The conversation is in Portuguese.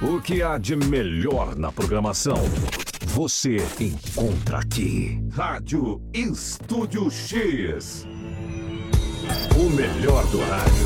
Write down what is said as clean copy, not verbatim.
O que há de melhor na programação, você encontra aqui. Rádio Estúdio X. O melhor do rádio.